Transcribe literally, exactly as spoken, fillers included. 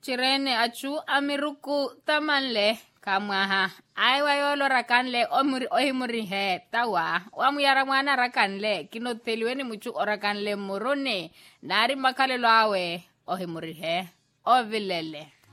Chirene achu amiruku tamanle kamwaha. Aiwa yolo rakanle omuri ohimuri he tawa. Wamuyara mwana rakanle kinoteliweni muchu orakanle murune. Nari makale loawe ohimuri he. Ovilele.